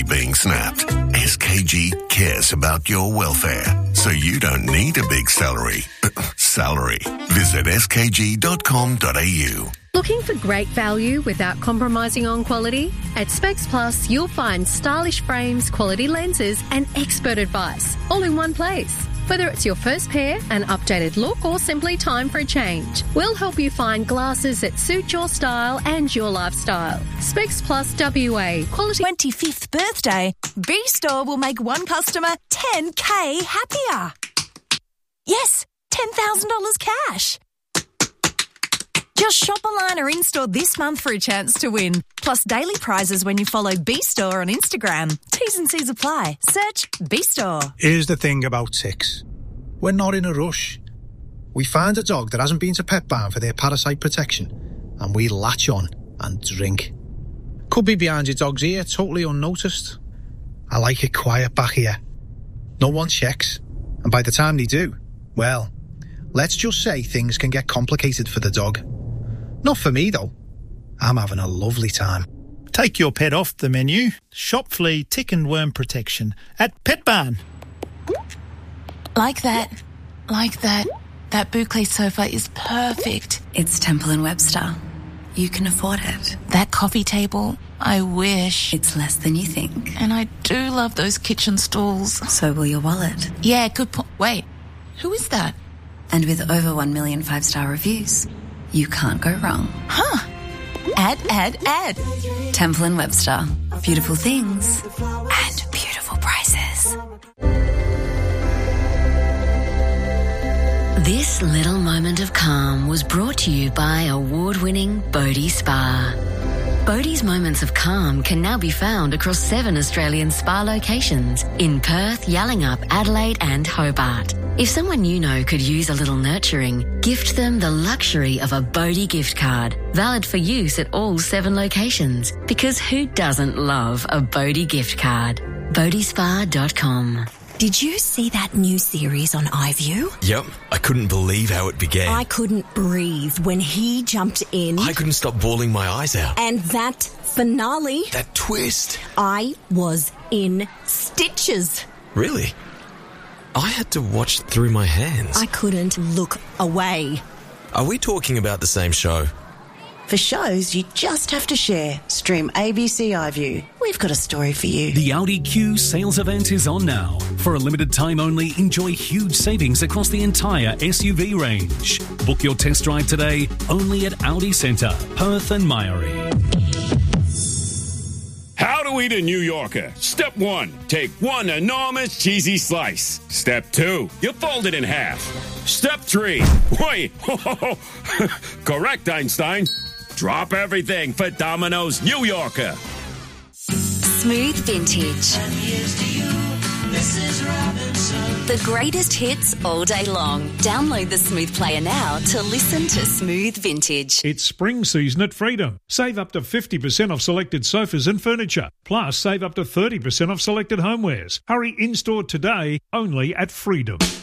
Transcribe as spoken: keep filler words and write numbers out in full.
celery being snapped. S K G cares about your welfare, so you don't need a big salary. Salary. Visit s k g dot com dot a u. Looking for great value without compromising on quality? At Specs Plus, you'll find stylish frames, quality lenses, and expert advice, all in one place. Whether it's your first pair, an updated look, or simply time for a change, we'll help you find glasses that suit your style and your lifestyle. Specs Plus W A. Quality. twenty-fifth birthday, B-Store will make one customer ten K happier. Yes, ten thousand dollars cash. Just shop online or in-store this month for a chance to win. Plus daily prizes when you follow B-Store on Instagram. T's and C's apply. Search B-Store. Here's the thing about ticks. We're not in a rush. We find a dog that hasn't been to Pet Barn for their parasite protection, and we latch on and drink. Could be behind your dog's ear, totally unnoticed. I like it quiet back here. No one checks, and by the time they do, well, let's just say things can get complicated for the dog. Not for me, though. I'm having a lovely time. Take your pet off the menu. Shop flea, tick and worm protection at Pet Barn. Like that. Like that. That boucle sofa is perfect. It's Temple and Webster. You can afford it. That coffee table, I wish. It's less than you think. And I do love those kitchen stools. So will your wallet. Yeah, good point. Wait, who is that? And with over one million five-star reviews, you can't go wrong. Huh. Add, add, add. Temple and Webster. Beautiful things and beautiful prices. This little moment of calm was brought to you by award-winning Bodhi Spa. Bodhi's moments of calm can now be found across seven Australian spa locations in Perth, Yallingup, Adelaide and Hobart. If someone you know could use a little nurturing, gift them the luxury of a Bodhi gift card, valid for use at all seven locations. Because who doesn't love a Bodhi gift card? bodhi spa dot com. Did you see that new series on iView? Yep, I couldn't believe how it began. I couldn't breathe when he jumped in. I couldn't stop bawling my eyes out. And that finale. That twist. I was in stitches. Really? I had to watch through my hands. I couldn't look away. Are we talking about the same show? For shows you just have to share, stream A B C iView. We've got a story for you. The Audi Q sales event is on now. For a limited time only, enjoy huge savings across the entire S U V range. Book your test drive today only at Audi Centre, Perth and Mairie. How to eat a New Yorker. Step one, take one enormous cheesy slice. Step two, you fold it in half. Step three, wait, correct, Einstein. Drop everything for Domino's New Yorker. Smooth Vintage. And here's to you, Missus Robinson. The greatest hits all day long. Download the Smooth Player now to listen to Smooth Vintage. It's spring season at Freedom. Save up to fifty percent off selected sofas and furniture. Plus, save up to thirty percent off selected homewares. Hurry in-store today, only at Freedom.